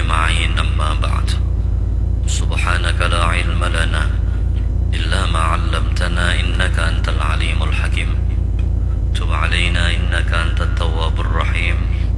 أجمعين أما بعد سبحانك لا علم لنا إلا ما علمتنا إنك أنت العليم الحكيم تب علينا إنك أنت التواب الرحيم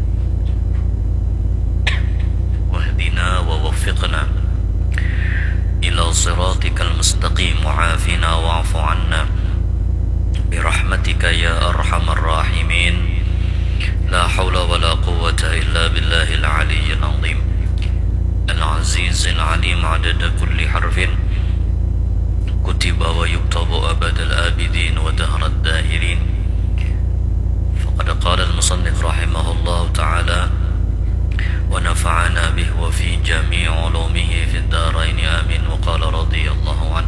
واهدنا ووفقنا إلى صراطك المستقيم وعافنا واعف عنا برحمتك يا أرحم الراحمين لا حول ولا قوة إلا بالله العلي العظيم العزيز العليم عدد كل حرف كتب ويكتب أبد الآبدين ودهر الداهرين فقد قال المصنف رحمه الله تعالى ونفعنا به وفي جميع علومه في الدارين آمين وقال رضي الله عنه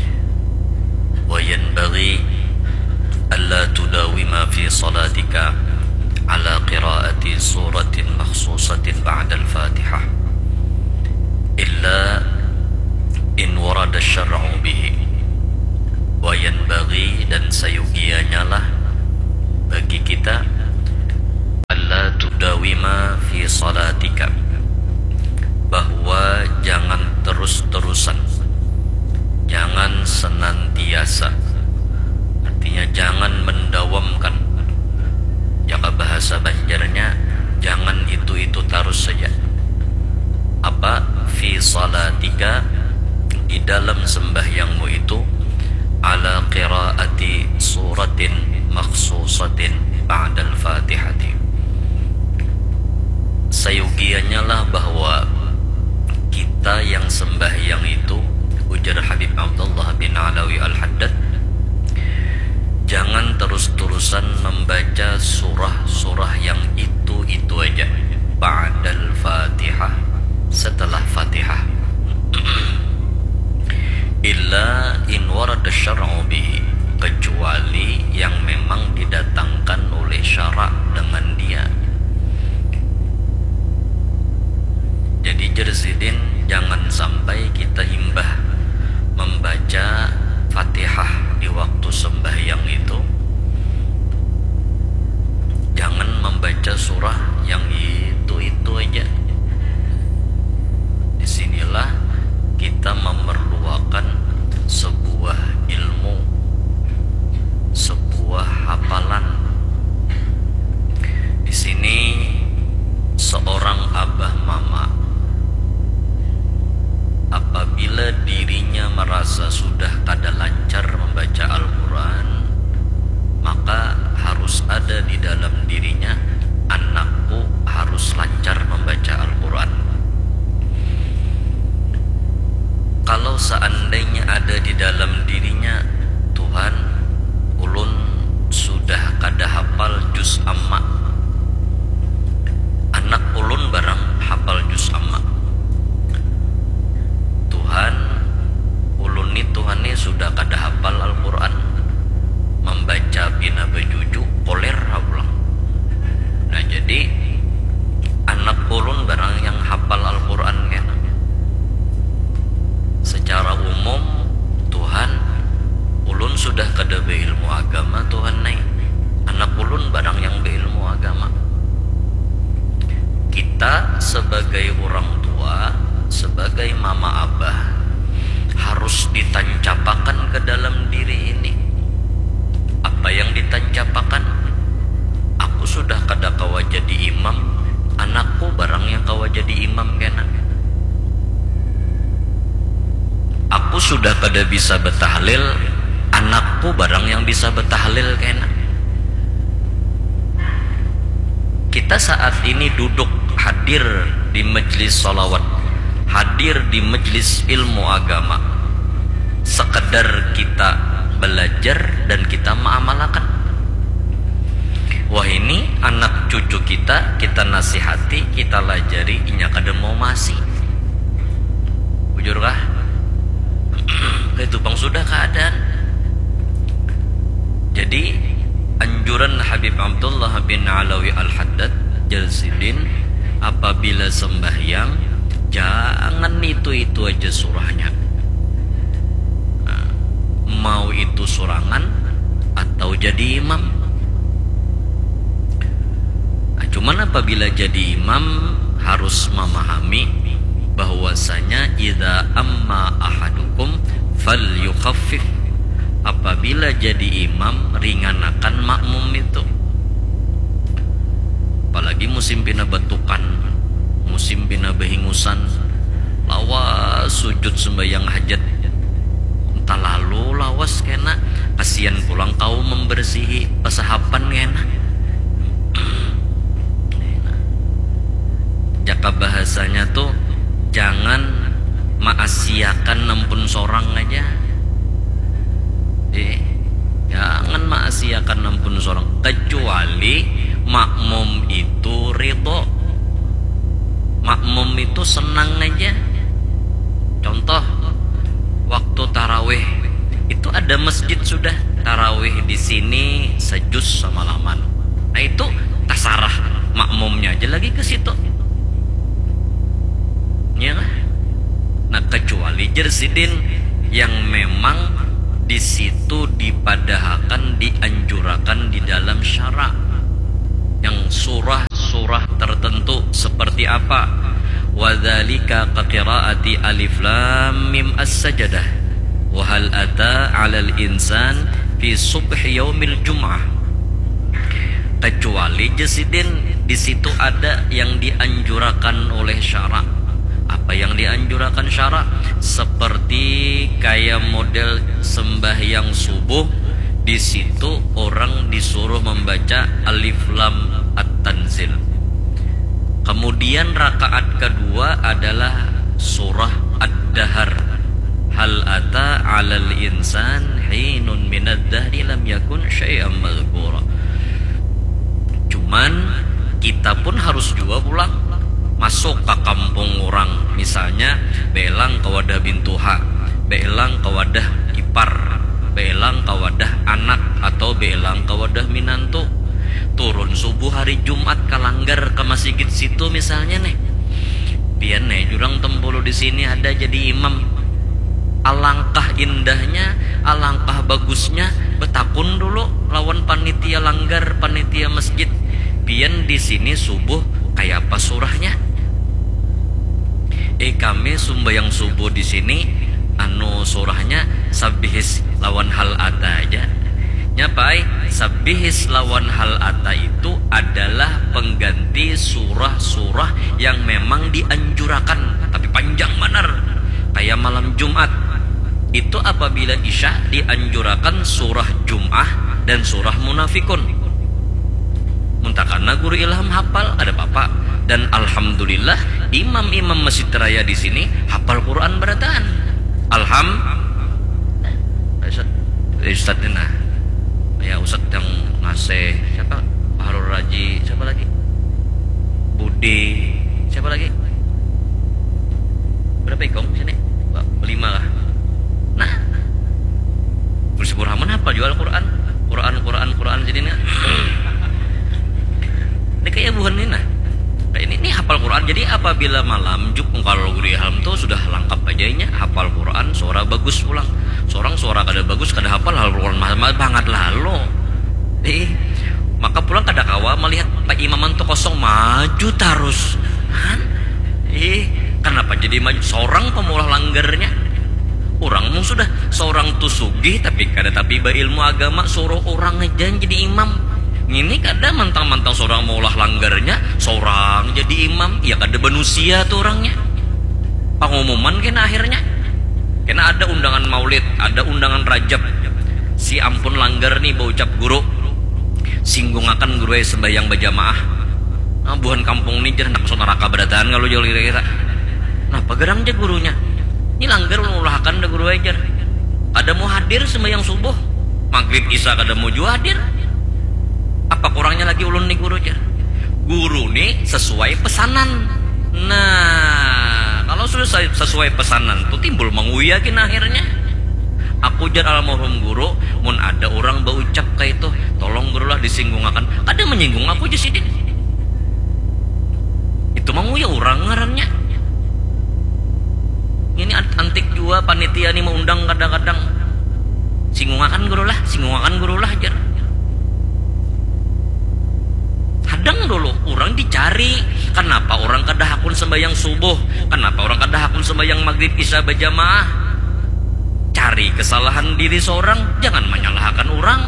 وينبغي ألا تداوم في صلاتك على قراءة سورة مخصوصة بعد الفاتحة إلا إن ورد الشرع به وينبغي dan sayugianya lah bagi kita alla tudawima fi salatika bahwa jangan terus-terusan, jangan senantiasa, artinya jangan mendawamkan. Jika bahasa Banjarnya jangan itu terus saja. Apa fi salatika di dalam sembahyangmu itu ala qiraati suratin makhsusatin ba'dal fatihati. Sayugiannya lah bahwa kita yang sembahyang itu, ujar Habib Abdullah bin Alawi Al-Haddad, jangan terus-terusan membaca surah-surah yang itu aja ba'dal fatihah, setelah fatihah. Illa in warada syar'u bihi, kecuali yang memang didatangkan oleh syarak dengan dia. Jadi Jerzidin, jangan sampai kita himbah membaca Fatihah di waktu sembahyang itu, jangan membaca surah yang itu aja. Disinilah kita memerlukan sebuah ilmu, sebuah hafalan. Di sini seorang abah mama apabila dirinya merasa sudah kada lancar membaca Al-Quran, maka harus ada di dalam dirinya, anakku harus lancar membaca Al-Quran. Kalau seandainya ada di dalam dirinya, Tuhan, ulun sudah kada hafal juz amma, anak ulun barang hafal juz amma. Tuhan, ulun ni Tuhan ni sudah kada hafal Al-Quran, membaca bina bejuju poler ulang. Nah jadi anak ulun barang yang hafal Al-Quran kan. Secara umum Tuhan, ulun sudah kada beilmu agama Tuhan nai, anak ulun barang yang beilmu agama. Kita sebagai orang tua, sebagai mama abah, harus ditancapakan ke dalam diri ini. Apa yang ditancapakan? Aku sudah kada kawa jadi imam, anakku barang yang kawa jadi imam kena. Aku sudah kada bisa betahlil, anakku barang yang bisa betahlil kena. Kita saat ini duduk hadir di majlis salawat, hadir di majlis ilmu agama, sekedar kita belajar dan kita mengamalkan. Wah ini anak cucu kita nasihati, kita lajari, inya kada mau masih. Bujur kah? Itu bang sudah keadaan. Jadi anjuran Habib Abdullah bin Alawi Al-Haddad Jalsidin, apabila sembahyang jangan itu aja surahnya. Mau itu surangan atau jadi imam. Cuman apabila jadi imam harus memahami bahwasanya idza amma ahadukum falyukhaffif, apabila jadi imam ringankan makmum itu. Apalagi musim pina batukan, musim pina behingusan, lawas sujud sembahyang hajat entah lalu lawas kena, kasihan pulang kau membersihi pesahapan kena. Jaka bahasanya tuh jangan maasiakan nampun sorang aja. Jangan maasiakan nampun sorang, kecuali makmum itu ridho, makmum itu senang aja. Contoh waktu tarawih itu ada masjid sudah tarawih di sini sejus sama laman, nah itu tasarah makmumnya aja lagi ke situ. Ya, nah kecuali jersidin yang memang di situ dipadahkan, dianjurkan di dalam syara, yang surah-surah tertentu seperti apa? Wadzalika qiraati alif lam mim as-sajdah wa hal ata 'alal insan fi subhi yaumil jum'ah. Kecuali jersidin di situ ada yang dianjurkan oleh syara. Apa yang dianjurkan syara? Seperti kayak model sembahyang subuh, di situ orang disuruh membaca alif lam at-tanzil. Kemudian rakaat kedua adalah surah ad-dahar, hal ata 'alal insan hinun minad dahri lam yakun syai'an madhkura. Cuman kita pun harus juga pulang masuk ke kampung orang, misalnya belang ke wadah bintuha, belang ke wadah ipar, belang ke wadah anak, atau belang ke wadah minantu. Turun subuh hari Jumat kalanggar ke masjid situ misalnya nih, pian nih jurang tempulu di sini ada jadi imam. Alangkah indahnya, alangkah bagusnya betakun dulu lawan panitia langgar, panitia masjid. Pian di sini subuh kayak apa surahnya? Kami sumbayang subuh di sini anu surahnya sabihis lawan hal ata aja. Nyapai sabihis lawan hal ata itu adalah pengganti surah-surah yang memang dianjurkan tapi panjang benar. Kayak malam Jumat itu apabila Isya dianjurkan surah Jum'ah dan surah Munafikun. Muntakana guru ilham hafal ada bapak, dan alhamdulillah imam-imam masjid raya di sini hafal Quran berataan. Ustadz Dina, ya Ustadz yang ngasih siapa? Harul Raji, siapa lagi? Budi, siapa lagi? Berapa ikong sini? 5 lah. Nah, bersyukur Rahman apa jual Quran jadi nih. Ini kayak buhan nih nah. Ini hafal Quran. Jadi apabila malam juk kalau guru ilham tuh sudah lengkap ajanya hafal Quran, suara bagus pulang. Seorang suara kada bagus kada hafal hal Quran mahal banget lalu. Maka pulang kada kawa melihat Pak Imaman tuh kosong maju terus. Han? Kenapa jadi maju? Seorang pemulah langgarnya. Orang mu sudah seorang tuh sugih tapi kada tapi ilmu agama suruh orang aja jadi imam. Ini kada mantang-mantang seorang maulah langgarnya, seorang jadi imam, ya kada manusia tuh orangnya. Pengumuman kena akhirnya, kena ada undangan maulid, ada undangan rajab. Si ampun langgar nih bau ucap guru, singgung akan guru sembahyang berjamaah. Nah, buhan kampung nih jangan nak neraka berataan kalau jauh kira-kira. Nah, pagarang aja gurunya. Ini langgar ulahkan ada guru ajar. Ada mau hadir sembahyang subuh, maghrib isya kada mau juga hadir. Apa kurangnya lagi ulun nih guru aja? Guru nih sesuai pesanan. Nah, kalau sudah sesuai pesanan tuh timbul menguyakin akhirnya. Aku jar almarhum guru, mun ada orang berucap kayak itu, tolong guru lah disinggung akan. Ada menyinggung aku aja sih. Itu menguya orang ngarannya. Ini antik juga panitia nih mengundang kadang-kadang. Singgung akan guru lah jar. Kadang dulu orang dicari Kenapa orang kadahakun sembahyang subuh? Kenapa orang kadahakun sembahyang maghrib isya berjamaah? Cari kesalahan diri seorang, jangan menyalahkan orang.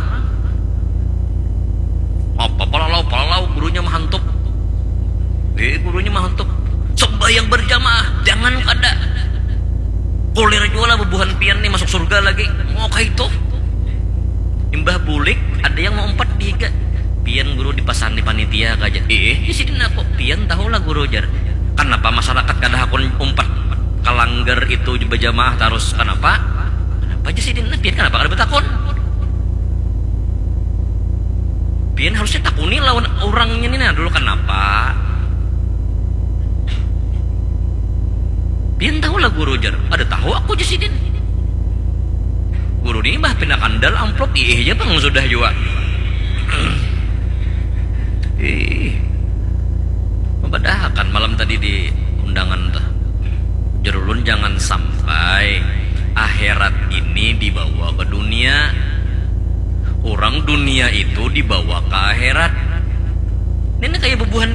Apa palalau gurunya mahantup. Gurunya mahantup. Sembahyang berjamaah, jangan kada. Kulir jual bebuhan pian nih masuk surga lagi. Mau kayak itu? Imbah bulik, ada yang mau empat tiga. Pian guru dipasan di panitia aja. Di sini aku pian tahu lah guru jar. Kenapa masyarakat kada hakun umpat kalanggar itu berjamaah terus? Kenapa? Kenapa aja sih pian kenapa kada bertakun? Pian harusnya takuni lawan orangnya nih dulu kenapa? Pian tahu lah guru jar. Ada tahu aku aja sih guru ini bah pindah kandal amplop aja bang sudah juga. Membadahakan malam tadi di undangan tuh. Jerulun jangan sampai akhirat ini dibawa ke dunia. Orang dunia itu dibawa ke akhirat. Ini kayak bebuhan